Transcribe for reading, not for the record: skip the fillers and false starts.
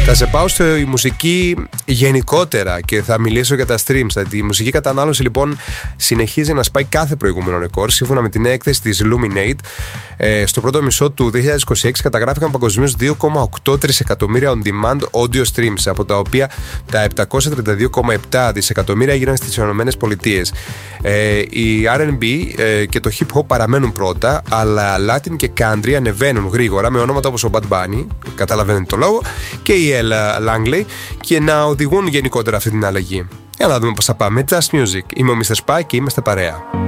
Θα σε πάω στη μουσική γενικότερα και θα μιλήσω για τα streams. Η μουσική κατανάλωση λοιπόν συνεχίζει να σπάει κάθε προηγούμενο ρεκόρ. Σύμφωνα με την έκθεση της Luminate, στο πρώτο μισό του 2026 καταγράφηκαν παγκοσμίως 2,8 τρισεκατομμύρια on-demand audio streams, από τα οποία τα 732,7 δισεκατομμύρια έγιναν στις ΗΠΑ. Η R&B και το hip hop παραμένουν πρώτα, αλλά Latin και Country ανεβαίνουν γρήγορα με ονόματα όπως ο Bad Bunny, καταλαβαίνετε το λόγο, και η Ella Langley, και να οδηγούν γενικότερα αυτή την αλλαγή. Για να δούμε πώς θα πάμε. Just Music. Είμαι ο Mr. Spy και είμαστε παρέα.